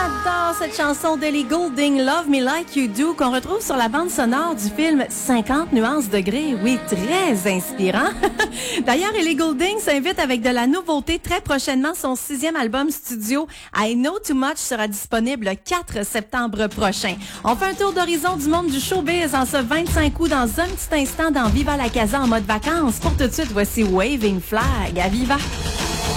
J'adore cette chanson d'Ellie Goulding, Love Me Like You Do, qu'on retrouve sur la bande sonore du film 50 nuances degrés. Oui, très inspirant. D'ailleurs, Ellie Goulding s'invite avec de la nouveauté très prochainement. Son 6e album studio, I Know Too Much, sera disponible le 4 septembre prochain. On fait un tour d'horizon du monde du showbiz en ce 25 août dans un petit instant dans Viva la Casa en mode vacances. Pour tout de suite, voici Waving Flag à Viva.